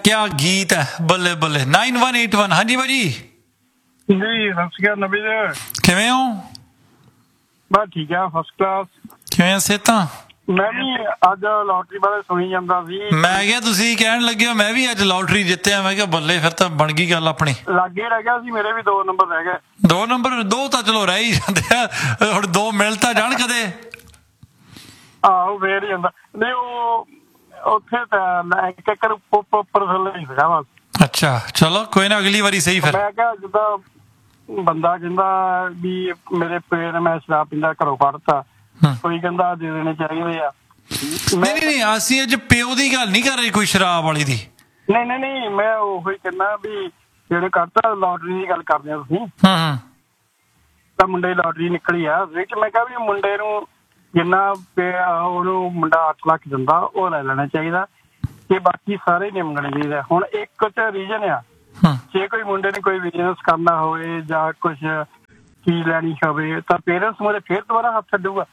क्या गीत है, ਬੱਲੇ ਬੱਲੇ। 9181 ਹਾਂਜੀ ਭਾਜੀ ਜੀ। ਸਤਿ ਸ਼੍ਰੀ ਅਕਾਲ ਨਬੀ ਜੀ, ਕਿਵੇਂ ਹੋ? ਬਸ ਠੀਕ ਆ, ਫਸਟ ਕਲਾਸ। ਕਿਵੇਂ ਸਿਹਤਾਂ? ਮੈਂ ਵੀ ਅੱਜ ਲੋਟਰੀ ਬਾਰੇ ਸੁਣੀ ਜਾਂਦਾ ਸੀ। ਮੈਂ ਕਿਹਾ ਤੁਸੀਂ ਕਹਿਣ ਲੱਗੇ ਹੋ ਮੈਂ ਵੀ ਅੱਜ ਲੋਟਰੀ ਜਿੱਤਿਆ, ਮੈਂ ਕਿਹਾ ਬੱਲੇ ਫਿਰ ਤਾਂ ਬਣ ਗਈ ਗੱਲ ਆਪਣੀ। ਲਾਗੇ ਰਹਿ ਗਿਆ ਸੀ, ਮੇਰੇ ਵੀ 2 ਨੰਬਰ ਰਹਿ ਗਏ। 2 ਨੰਬਰ? 2 ਤਾਂ ਚਲੋ ਰਹਿ ਹੀ ਜਾਂਦੇ ਆ, ਹੁਣ 2 ਮਿਲ ਤਾਂ ਜਾਣ ਕਦੇ। ਆਹੋ ਫੇਰ ਹੀ ਜਾਂਦਾ। ਨਹੀਂ ਉਹ ਉੱਥੇ ਤਾਂ ਇੱਕ ਉੱਪਰ ਥੱਲੇ ਹੀ ਸੀਗਾ ਬਸ। ਅੱਛਾ ਚਲੋ ਕੋਈ ਨਾ, ਅਗਲੀ ਵਾਰੀ ਸਹੀ ਫਿਰ। ਮੈਂ ਕਿਹਾ ਜਿੱਦਾਂ ਬੰਦਾ ਕਹਿੰਦਾ ਵੀ ਮੇਰੇ ਪੇਟ ਮੈਂ ਸ਼ਰਾਬ ਪੀਂਦਾ ਘਰੋਂ ਕੱਢਤਾ, ਕੋਈ ਕਹਿੰਦਾ ਦੇ ਦੇਣੇ ਚਾਹੀਦੇ ਆ। ਨਹੀਂ ਅਸੀਂ ਅੱਜ ਪਿਓ ਦੀ ਗੱਲ ਨਹੀਂ ਕਰ ਰਹੇ, ਕੋਈ ਸ਼ਰਾਬ ਵਾਲੀ ਦੀ ਨਹੀਂ ਮੈਂ ਉਹੀ ਕਹਿੰਦਾ ਵੀ ਜਿਹੜੇ ਕੱਢਤਾ ਲੋਟਰੀ ਦੀ ਗੱਲ ਕਰਦੇ ਆ ਤੁਸੀਂ। ਤਾਂ ਮੁੰਡੇ ਦੀ ਲੋਟਰੀ ਨਿਕਲੀ ਆ ਵਿੱਚ। ਮੈਂ ਕਿਹਾ ਵੀ ਮੁੰਡੇ ਨੂੰ ਜਿੰਨਾ ਉਹਨੂੰ ਮੁੰਡਾ 8 ਲੱਖ ਦਿੰਦਾ ਉਹ ਲੈ ਲੈਣਾ ਚਾਹੀਦਾ ਤੇ ਬਾਕੀ ਸਾਰੇ ਨਹੀਂ ਮੰਗਣੇ ਚਾਹੀਦਾ। ਹੁਣ ਇੱਕ ਚ ਰੀਜਨ ਆ, ਜੇ ਕੋਈ ਮੁੰਡੇ ਨੇ ਕੋਈ ਬਿਜ਼ਨਸ ਕਰਨਾ ਹੋਵੇ ਜਾਂ ਕੁਛ ਚੀਜ਼ ਲੈਣੀ ਹੋਵੇ ਤਾਂ ਪੇਰੈਂਟਸ ਮੂਹਰੇ ਫੇਰ ਦੁਬਾਰਾ ਹੱਥ ਛੱਡੂਗਾ।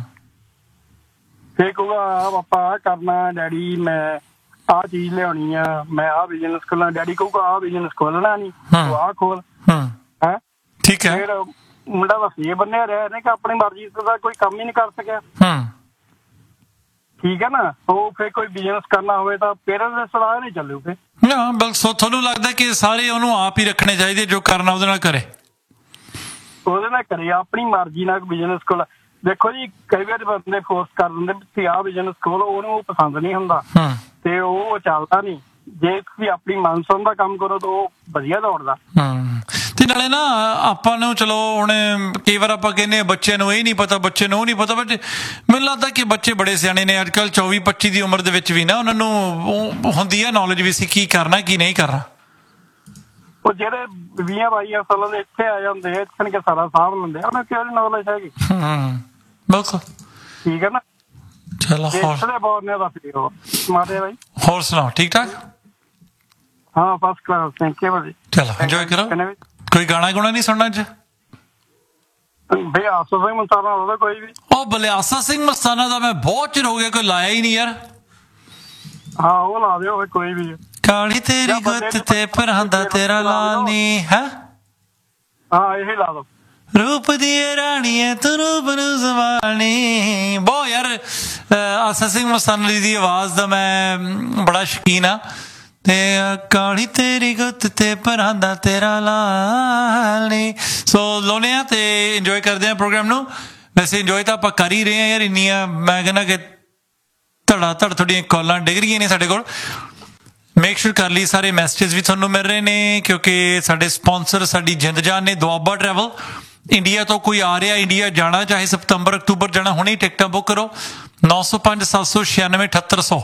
ਫੇਰ ਕਹੂਗਾ ਪਾਪਾ ਆਹ ਕਰਨਾ, ਡੈਡੀ ਮੈਂ ਆਹ ਚੀਜ਼ ਲਿਆਉਣੀ ਆ, ਮੈਂ ਆਹ ਬਿਜ਼ਨਸ ਖੋਲਣਾ। ਡੈਡੀ ਕਹੂਗਾ ਆਹ ਬਿਜ਼ਨਸ ਖੋਲਣਾ ਨੀ, ਤੂੰ ਆਹ ਖੋਲ। ਹੈ ਠੀਕ ਹੈ। ਫਿਰ ਮੁੰਡਾ ਬਸ ਇਹ ਬੰਨਿਆ ਰਿਹਾ ਨੇ ਕਿ ਆਪਣੀ ਮਰਜ਼ੀ ਦਾ ਕੋਈ ਕੰਮ ਹੀ ਨਹੀਂ ਕਰ ਸਕਿਆ। ਠੀਕ ਹੈ ਨਾ। ਉਹ ਫਿਰ ਕੋਈ ਬਿਜ਼ਨਸ ਕਰਨਾ ਹੋਵੇ ਤਾਂ ਪੇਰੈਂਟਸ ਦੀ ਸਲਾਹ ਨਹੀਂ ਚੱਲੂਗੇ। ਬਸ ਤੁਹਾਨੂੰ ਲੱਗਦਾ ਕਿ ਸਾਰੇ ਉਹਨੂੰ ਆਪ ਹੀ ਰੱਖਣੇ ਚਾਹੀਦੇ, ਜੋ ਕਰਨਾ ਉਹਦੇ ਨਾਲ ਕਰੇ। ਉਹਦੇ ਨਾਲ ਕਰੇ, ਆਪਣੀ ਮਰਜ਼ੀ ਨਾਲ ਬਿਜ਼ਨਸ ਖੋਲ। ਦੇਖੋ ਜੀ ਕਈ ਵਾਰ ਬੰਦੇ ਫੋਰਸ ਕਰ ਦਿੰਦੇ ਤੁਸੀਂ ਆਹ ਬਿਜ਼ਨਸ ਖੋਲੋ, ਉਹਨੂੰ ਉਹ ਪਸੰਦ ਨਹੀਂ ਹੁੰਦਾ ਤੇ ਉਹ ਚੱਲਦਾ ਨਹੀਂ। ਜੇ ਤੁਸੀਂ ਆਪਣੀ ਮਨਪਸੰਦ ਦਾ ਕੰਮ ਕਰੋ ਤਾਂ ਉਹ ਵਧੀਆ ਦੌੜਦਾ। ਤੇ ਨਾਲੇ ਨਾ ਆਪਾਂ ਨੂੰ ਚਲੋ ਹੁਣ ਕਈ ਵਾਰ ਆਪਾਂ ਕਹਿੰਦੇ ਬੱਚੇ ਨੂੰ ਇਹ ਨਹੀਂ ਪਤਾ, ਬੱਚੇ ਨੂੰ ਉਹ ਨਹੀਂ ਪਤਾ, ਬਟ ਮੈਨੂੰ ਲੱਗਦਾ ਕਿ ਬੱਚੇ ਬੜੇ ਸਿਆਣੇ ਨੇ ਅੱਜ ਕੱਲ੍ਹ। 24-25 ਦੀ ਉਮਰ ਦੇ ਵਿੱਚ ਵੀ ਨਾ ਉਹਨਾਂ ਨੂੰ ਹੁੰਦੀ ਹੈ ਨੌਲੇਜ ਵੀ ਸੀ ਕੀ ਕਰਨਾ ਕੀ ਨਹੀਂ ਕਰਨਾ। ਉਹ ਜਿਹੜੇ 20-22 ਸਾਲਾਂ ਦੇ ਇੱਥੇ ਆ ਜਾਂਦੇ ਆ, ਇੱਥੇ ਕਿ ਸਾਰਾ ਸਾਂਭ ਲੈਂਦੇ ਆ, ਉਹਨਾਂ ਕਿਹੜੀ ਨੌਲੇਜ ਹੈਗੀ। ਬਿਲਕੁਲ ਠੀਕ ਹੈ ਨਾ। ਚਲੋ ਹੋਰ ਸੁਣਾਓ, ਠੀਕ ਠਾਕ? ਹਾਂ ਫਸਟ ਕਲਾਸ, ਥੈਂਕ ਯੂ ਭਾਜੀ। ਚਲੋ ਇੰਜੋਏ ਕਰੋ। ਕੋਈ ਗਾਣਾ ਗੁਣਾ ਨਹੀਂ ਸੁਣਨਾ ਅੱਜ? ਬਈ ਆਸਾ ਸਿੰਘ ਮਸਤਾਨਾ ਉਹਦਾ ਕੋਈ ਵੀ। ਉਹ ਭਲੇ ਆਸਾ ਸਿੰਘ ਮਸਤਾਨਾ ਦਾ ਮੈਂ ਬਹੁਤ ਚਿਰ ਹੋ ਗਿਆ ਕੋਈ ਲਾਇਆ ਹੀ ਨਹੀਂ ਯਾਰ। ਹਾਂ ਉਹ ਲਾ ਦਿਓ ਕੋਈ ਵੀ। ਕਾਲੀ ਤੇਰੀ ਗੁੱਤ ਤੇ ਪਰਾਂਦਾ ਤੇਰਾ ਲਾਲ ਨੀ ਹੈ। ਹਾਂ ਇਹ ਲਾ ਦੋ। ਰੂਪ ਦੀ ਰਾਣੀ ਹੈ ਤੂੰ ਰੂਪ ਨੂੰ ਜ਼ਵਾਨੀ। ਬਹੁਤ ਯਾਰ ਆਸਾ ਸਿੰਘ ਮਸਤਾਨਾ ਦੀ ਆਵਾਜ਼ ਦਾ ਮੈਂ ਬੜਾ ਸ਼ੌਕੀਨ ਆ। ਤੇ ਕਾਲੀ ਤੇਰੀ ਗੁੱਤ ਤੇ ਪਰਾਂਦਾ ਤੇਰਾ ਲਾਲ ਨੀ। ਸੋ ਲਾਉਂਦੇ ਆ ਤੇ ਇੰਜੋਏ ਕਰਦੇ ਆ ਪ੍ਰੋਗਰਾਮ ਨੂੰ। ਵੈਸੇ ਇੰਜੋਏ ਤਾਂ ਆਪਾਂ ਕਰ ਹੀ ਰਹੇ ਹਾਂ ਯਾਰ। ਇੰਨੀਆਂ ਮੈਂ ਕਹਿੰਦਾ ਕਿ ਧੜਾ ਧੜ ਤੁਹਾਡੀਆਂ ਕਾਲਾਂ ਡਿੱਗ ਰਹੀਆਂ ਨੇ ਸਾਡੇ ਕੋਲ। ਮੇਕ ਸ਼ੋਰ ਕਰ ਲਈ ਸਾਰੇ ਮੈਸੇਜ ਵੀ ਤੁਹਾਨੂੰ ਮਿਲ ਰਹੇ ਨੇ ਕਿਉਂਕਿ ਸਾਡੇ ਸਪਾਂਸਰ ਸਾਡੀ ਜਿੰਦ ਜਾਨ ਨੇ। ਦੁਆਬਾ ਟਰੈਵਲ ਇੰਡੀਆ ਤੋਂ ਕੋਈ ਆ ਰਿਹਾ, ਇੰਡੀਆ ਜਾਣਾ ਚਾਹੇ ਸਤੰਬਰ ਅਕਤੂਬਰ ਜਾਣਾ, ਹੁਣੇ ਟਿਕਟਾਂ ਬੁੱਕ ਕਰੋ। 905-796-7800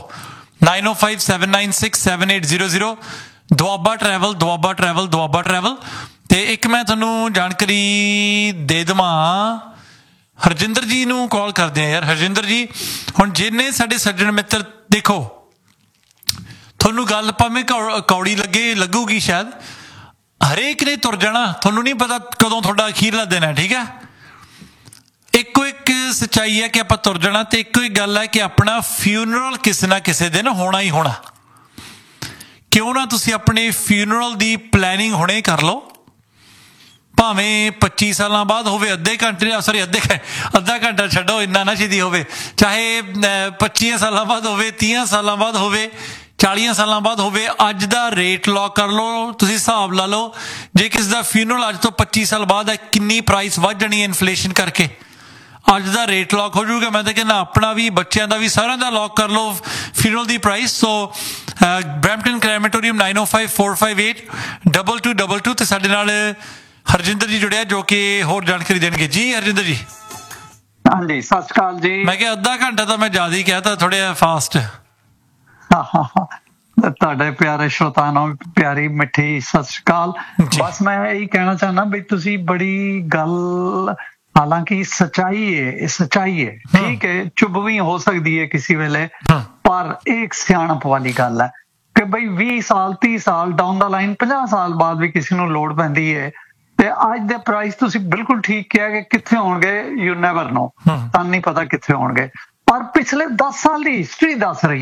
9057967800 Doaba travel Doaba travel Doaba travel. ਤੇ ਇੱਕ ਮੈਂ ਤੁਹਾਨੂੰ ਜਾਣਕਾਰੀ ਦੇ ਦੇਵਾਂ, ਹਰਜਿੰਦਰ ਜੀ ਨੂੰ ਕਾਲ ਕਰਦੇ ਆ ਯਾਰ। ਹਰਜਿੰਦਰ ਜੀ ਹੁਣ ਜਿੰਨੇ ਸਾਡੇ ਸੱਜਣ ਮਿੱਤਰ, ਦੇਖੋ ਤੁਹਾਨੂੰ ਗੱਲ ਭਾਵੇਂ ਕੌੜੀ ਲੱਗੂਗੀ ਸ਼ਾਇਦ, ਹਰੇਕ ਨੇ ਤੁਰ ਜਾਣਾ, ਤੁਹਾਨੂੰ ਨਹੀਂ ਪਤਾ ਕਦੋਂ ਤੁਹਾਡਾ ਅਖੀਰਲਾ ਦਿਨ ਹੈ। ਠੀਕ ਹੈ, ਇੱਕੋ ਇੱਕ ਸੱਚਾਈ ਹੈ ਕਿ ਆਪਾਂ ਤੁਰ ਜਾਣਾ ਤੇ ਇੱਕੋ ਇੱਕ ਗੱਲ ਹੈ ਕਿ ਆਪਣਾ ਫਿਊਨਰਲ ਕਿਸੇ ਨਾ ਕਿਸੇ ਦਿਨ ਹੋਣਾ ਹੀ ਹੋਣਾ। ਕਿਉਂ ਨਾ ਤੁਸੀਂ ਆਪਣੇ ਫਿਊਨਰਲ ਦੀ ਪਲੈਨਿੰਗ ਹੁਣੇ ਕਰ ਲਓ, ਭਾਵੇਂ 25 ਸਾਲਾਂ ਬਾਅਦ ਹੋਵੇ, ਅੱਧਾ ਘੰਟਾ ਛੱਡੋ, ਇੰਨਾ ਨਾ ਛੇਤੀ ਹੋਵੇ, ਚਾਹੇ 25 ਸਾਲਾਂ ਬਾਅਦ ਹੋਵੇ, 30 ਸਾਲਾਂ ਬਾਅਦ ਹੋਵੇ, 40 ਸਾਲਾਂ ਬਾਅਦ ਹੋਵੇ। ਅੱਜ ਦਾ ਰੇਟ ਲੌਕ ਕਰ ਲਓ, ਤੁਸੀਂ ਹਿਸਾਬ ਲਾ ਲਓ ਜੇ ਕਿਸੇ ਦਾ ਫਿਊਨਰਲ ਅੱਜ ਤੋਂ 25 ਸਾਲ ਬਾਅਦ ਹੈ ਕਿੰਨੀ ਪ੍ਰਾਈਸ ਵੱਧ ਜਾਣੀ ਹੈ ਇਨਫਲੇਸ਼ਨ ਕਰਕੇ। ਅੱਜ ਦਾ ਰੇਟ ਲੌਕ ਹੋ ਜਾਊਗਾ। ਮੈਂ ਤਾਂ ਕਹਿੰਦਾ ਆਪਣਾ ਵੀ, ਬੱਚਿਆਂ ਦਾ ਵੀ, ਸਾਰਿਆਂ ਦਾ ਲੌਕ ਕਰ ਲਓ ਫਿਊਨਰਲ ਦੀ ਪ੍ਰਾਈਸ। ਸੋ ਬਰੈਂਪਟਨ ਕ੍ਰੈਮੇਟੋਰੀਅਮ 9054582222 ਤੇ ਸਾਡੇ ਨਾਲ ਹਰਜਿੰਦਰ ਜੀ ਜੁੜਿਆ ਜੋ ਕਿ ਹੋਰ ਜਾਣਕਾਰੀ ਦੇਣਗੇ। ਜੀ ਹਰਜਿੰਦਰ ਜੀ। ਹਾਂਜੀ ਸਤਿ ਸ਼੍ਰੀ ਅਕਾਲ ਜੀ। ਮੈਂ ਕਿਹਾ ਅੱਧਾ ਘੰਟਾ ਤਾਂ ਮੈਂ ਜ਼ਿਆਦਾ ਹੀ ਕਿਹਾ ਤਾਂ, ਥੋੜ੍ਹਾ ਫਾਸਟ। ਤੁਹਾਡੇ ਪਿਆਰੇ ਸ਼ਰੋਤਾ ਨੂੰ ਪਿਆਰੀ ਮਿੱਠੀ ਸਤਿ ਸ਼੍ਰੀ ਅਕਾਲ। ਬਸ ਮੈਂ ਇਹੀ ਕਹਿਣਾ ਚਾਹੁੰਦਾ ਵੀ ਤੁਸੀਂ ਬੜੀ ਗੱਲ, ਹਾਲਾਂਕਿ ਸੱਚਾਈ ਹੈ ਠੀਕ ਹੈ, ਚੁੱਪ ਵੀ ਹੋ ਸਕਦੀ ਹੈ ਕਿਸੇ ਵੇਲੇ, ਪਰ ਇੱਕ ਸਿਆਣਪ ਵਾਲੀ ਗੱਲ ਹੈ ਕਿ ਬਈ 20 ਸਾਲ 30 ਸਾਲ ਡਾਊਨ ਦਾ ਲਾਈਨ, 50 ਸਾਲ ਬਾਅਦ ਵੀ ਕਿਸੇ ਨੂੰ ਲੋੜ ਪੈਂਦੀ ਹੈ ਤੇ ਅੱਜ ਦੇ ਪ੍ਰਾਈਸ ਤੁਸੀਂ ਬਿਲਕੁਲ ਠੀਕ ਕਿਹਾ ਕਿ ਕਿੱਥੇ ਹੋਣਗੇ ਯੂ ਨੈਵਰ ਨੋ, ਤੁਹਾਨੂੰ ਨਹੀਂ ਪਤਾ ਕਿੱਥੇ ਹੋਣਗੇ। ਪਰ ਪਿਛਲੇ 10 ਸਾਲ ਦੀ ਹਿਸਟਰੀ ਦੱਸ ਰਹੀ ਹੈ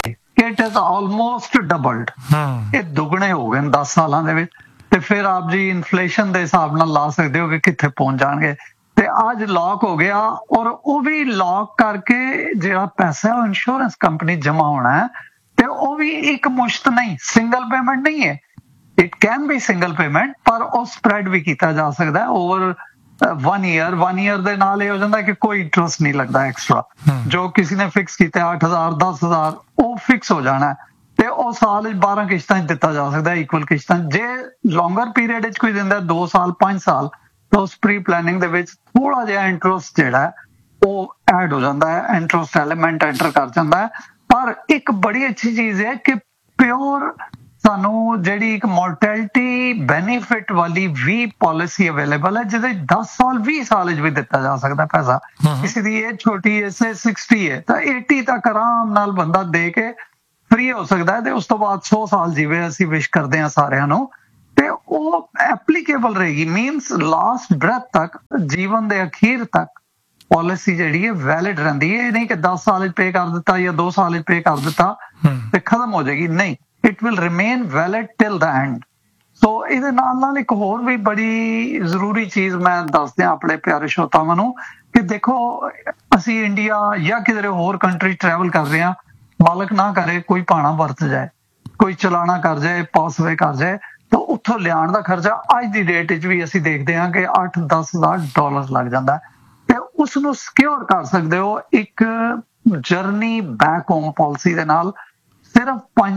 ਇਟ ਇਜ਼ ਆਲਮੋਸਟ ਡਬਲਡ। ਇਹ ਦੁੱਗਣੇ ਹੋ ਗਏ 10 ਸਾਲਾਂ ਦੇ ਵਿੱਚ। ਤੇ ਫਿਰ ਆਪ ਜੀ ਇਨਫਲੇਸ਼ਨ ਦੇ ਹਿਸਾਬ ਨਾਲ ਲਾ ਸਕਦੇ ਹੋ ਕਿ ਕਿੱਥੇ ਪਹੁੰਚ ਜਾਣਗੇ। ਤੇ ਅੱਜ ਲੌਕ ਹੋ ਗਿਆ, ਔਰ ਉਹ ਵੀ ਲੌਕ ਕਰਕੇ ਜਿਹੜਾ ਪੈਸਾ ਉਹ ਇੰਸ਼ੋਰੈਂਸ ਕੰਪਨੀ ਜਮਾ ਹੋਣਾ ਹੈ, ਤੇ ਉਹ ਵੀ ਇੱਕ ਮੁਸ਼ਤ ਨਹੀਂ, ਸਿੰਗਲ ਪੇਮੈਂਟ ਨਹੀਂ ਹੈ। It can be single payment, ਪਰ ਉਹ ਸਪਰੈਡ ਵੀ ਕੀਤਾ ਜਾ ਸਕਦਾ ਓਵਰ 1 ਈਅਰ ਦੇ ਨਾਲ ਇਹ ਹੋ ਜਾਂਦਾ ਕਿ ਕੋਈ ਇੰਟਰਸਟ ਨਹੀਂ ਲੱਗਦਾ ਐਕਸਟਰਾ। ਜੋ ਕਿਸੇ ਨੇ ਫਿਕਸ ਕੀਤਾ 8,000 10,000 ਉਹ ਫਿਕਸ ਹੋ ਜਾਣਾ, ਤੇ ਉਹ ਸਾਲ 12 ਕਿਸ਼ਤਾਂ 'ਚ ਦਿੱਤਾ ਜਾ ਸਕਦਾ, ਇਕੁਅਲ ਕਿਸ਼ਤਾਂ। ਜੇ ਲੌਂਗਰ ਪੀਰੀਅਡ 'ਚ ਕੋਈ ਦਿੰਦਾ 2 ਸਾਲ 5 ਸਾਲ, ਤਾਂ ਉਸ ਪ੍ਰੀ ਪਲੈਨਿੰਗ ਦੇ ਵਿੱਚ ਥੋੜਾ ਜਿਹਾ ਇੰਟਰਸਟ ਜਿਹੜਾ ਉਹ ਐਡ ਹੋ ਜਾਂਦਾ ਹੈ, ਇੰਟਰਸਟ ਐਲੀਮੈਂਟ ਐਂਟਰ ਕਰ ਜਾਂਦਾ ਹੈ। ਪਰ ਇੱਕ ਬੜੀ ਅੱਛੀ ਚੀਜ਼ ਹੈ ਕਿ ਪਿਓਰ ਸਾਨੂੰ ਜਿਹੜੀ ਇੱਕ ਮੋਰਟੈਲਿਟੀ ਬੈਨੀਫਿਟ ਵਾਲੀ ਵੀ ਪਾਲਿਸੀ ਅਵੇਲੇਬਲ ਹੈ, ਜਿਹਦੇ 10 ਸਾਲ 20 ਸਾਲ 'ਚ ਵੀ ਦਿੱਤਾ ਜਾ ਸਕਦਾ ਪੈਸਾ। ਕਿਸੇ ਦੀ ਏਜ ਛੋਟੀ ਹੈ, 60 ਹੈ, ਤਾਂ 80 ਤੱਕ ਆਰਾਮ ਨਾਲ ਬੰਦਾ ਦੇ ਕੇ ਫ੍ਰੀ ਹੋ ਸਕਦਾ ਹੈ, ਤੇ ਉਸ ਤੋਂ ਬਾਅਦ 100 ਸਾਲ ਜੀਵੇ। ਅਸੀਂ ਵਿਸ਼ ਕਰਦੇ ਹਾਂ ਸਾਰਿਆਂ ਨੂੰ, ਤੇ ਉਹ ਐਪਲੀਕੇਬਲ ਰਹੇਗੀ, ਮੀਨਸ ਲਾਸਟ ਬ੍ਰੈਥ ਤੱਕ, ਜੀਵਨ ਦੇ ਅਖੀਰ ਤੱਕ ਪਾਲਿਸੀ ਜਿਹੜੀ ਹੈ ਵੈਲਿਡ ਰਹਿੰਦੀ ਹੈ। ਇਹ ਨਹੀਂ ਕਿ 10 ਸਾਲ 'ਚ ਪੇ ਕਰ ਦਿੱਤਾ ਜਾਂ 2 ਸਾਲ 'ਚ ਪੇ ਕਰ ਦਿੱਤਾ ਤੇ ਖਤਮ ਹੋ ਜਾਏਗੀ, ਨਹੀਂ, it will remain valid till the and. ਸੋ ਇਹਦੇ ਨਾਲ ਇੱਕ ਹੋਰ ਵੀ ਬੜੀ ਜ਼ਰੂਰੀ ਚੀਜ਼ ਮੈਂ ਦੱਸ ਦਿਆਂ ਆਪਣੇ ਪਿਆਰੇ ਸ਼ਰੋਤਾਵਾਂ ਨੂੰ ਕਿ ਦੇਖੋ, ਅਸੀਂ ਇੰਡੀਆ ਜਾਂ ਕਿਧਰੇ ਹੋਰ ਕੰਟਰੀ ਟਰੈਵਲ ਕਰ ਰਹੇ ਹਾਂ, ਮਾਲਕ ਨਾ ਕਰੇ ਕੋਈ ਭਾਣਾ ਵਰਤ ਜਾਏ, ਕੋਈ ਚਲਾਣਾ ਕਰ ਜਾਏ, ਪਾਸਵੇ ਕਰ ਜਾਏ, ਤਾਂ ਉੱਥੋਂ ਲਿਆਉਣ ਦਾ ਖਰਚਾ ਅੱਜ ਦੀ ਡੇਟ 'ਚ ਵੀ ਅਸੀਂ ਦੇਖਦੇ ਹਾਂ ਕਿ $8-10,000 ਲੱਗ ਜਾਂਦਾ, ਤੇ ਉਸ ਨੂੰ ਸਿਕਿਉਰ ਕਰ ਸਕਦੇ ਹੋ ਇੱਕ ਜਰਨੀ ਬੈਕ ਹੋਮ ਪਾਲਿਸੀ ਦੇ ਨਾਲ। ਸਿਰਫ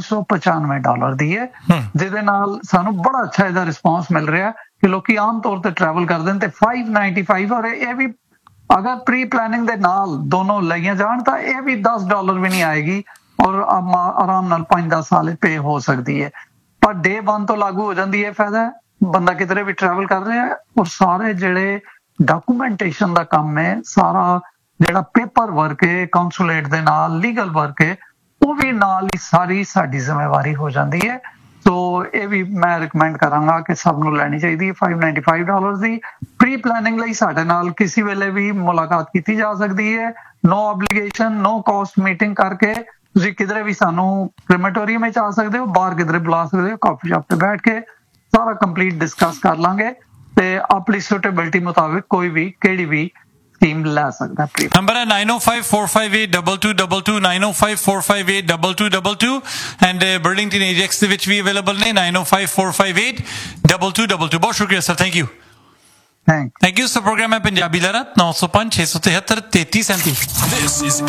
$595 ਦੀ ਹੈ, ਜਿਹਦੇ ਨਾਲ ਸਾਨੂੰ ਬੜਾ ਅੱਛਾ ਇਹਦਾ ਰਿਸਪੌਂਸ ਮਿਲ ਰਿਹਾ ਕਿ ਲੋਕੀ ਆਮ ਤੌਰ ਤੇ ਟਰੈਵਲ ਕਰਦੇ ਨੇ, ਤੇ $595, ਔਰ ਇਹ ਵੀ ਅਗਰ ਪ੍ਰੀ ਪਲੈਨਿੰਗ ਦੇ ਨਾਲ ਦੋਨੋਂ ਲਈਆਂ ਜਾਣ ਤਾਂ ਇਹ ਵੀ $10 ਵੀ ਨਹੀਂ ਆਏਗੀ, ਔਰ ਆਰਾਮ ਨਾਲ 5-10 ਸਾਲ ਪੇ ਹੋ ਸਕਦੀ ਹੈ। ਪਰ ਡੇ 1 ਤੋਂ ਲਾਗੂ ਹੋ ਜਾਂਦੀ ਹੈ। ਫਾਇਦਾ ਬੰਦਾ ਕਿਧਰੇ ਵੀ ਟਰੈਵਲ ਕਰ ਰਿਹਾ ਹੈ, ਔਰ ਸਾਰੇ ਜਿਹੜੇ ਡਾਕੂਮੈਂਟੇਸ਼ਨ ਦਾ ਕੰਮ ਹੈ, ਸਾਰਾ ਜਿਹੜਾ ਪੇਪਰ ਵਰਕ ਹੈ, ਕੌਂਸੂਲੇਟ ਦੇ ਨਾਲ ਲੀਗਲ ਵਰਕ ਹੈ, ਉਹ ਵੀ ਨਾਲ ਹੀ ਸਾਰੀ ਸਾਡੀ ਜ਼ਿੰਮੇਵਾਰੀ ਹੋ ਜਾਂਦੀ ਹੈ। ਸੋ ਇਹ ਵੀ ਮੈਂ ਰਿਕਮੈਂਡ ਕਰਾਂਗਾ ਕਿ ਸਭ ਨੂੰ ਲੈਣੀ ਚਾਹੀਦੀ ਹੈ। $595 ਦੀ ਪ੍ਰੀ ਪਲੈਨਿੰਗ ਲਈ ਸਾਡੇ ਨਾਲ ਕਿਸੇ ਵੇਲੇ ਵੀ ਮੁਲਾਕਾਤ ਕੀਤੀ ਜਾ ਸਕਦੀ ਹੈ। ਨੋ ਆਬਲੀਗੇਸ਼ਨ, ਨੋ ਕਾਸਟ ਮੀਟਿੰਗ ਕਰਕੇ ਤੁਸੀਂ ਕਿਧਰੇ ਵੀ ਸਾਨੂੰ ਕ੍ਰੀਮੇਟੋਰੀਅਮ ਵਿੱਚ ਆ ਸਕਦੇ ਹੋ, ਬਾਹਰ ਕਿਧਰੇ ਬੁਲਾ ਸਕਦੇ ਹੋ, ਕਾਫੀ ਸ਼ਾਪ ਤੇ ਬੈਠ ਕੇ ਸਾਰਾ ਕੰਪਲੀਟ ਡਿਸਕਸ ਕਰ ਲਾਂਗੇ, ਤੇ ਆਪਣੀ ਸੁਟੇਬਿਲਿਟੀ ਮੁਤਾਬਿਕ ਕੋਈ ਵੀ ਕਿਹੜੀ ਵੀ ਸਕੀਮ ਲੈ ਸਕਦਾ। ਨੰਬਰ ਹੈ 9054582222 9054582222 ਐਂਡ ਬਰਲਿੰਗਟਨ AJAX ਦੇ ਵਿੱਚ ਵੀ ਅਵੇਲੇਬਲ ਨੇ 9054582222। ਬਹੁਤ ਸ਼ੁਕਰੀਆ sir, thank you. Thank you sir. Programme ਹੈ ਪੰਜਾਬੀ ਲਹਿਰਾਂ 905 673 3337।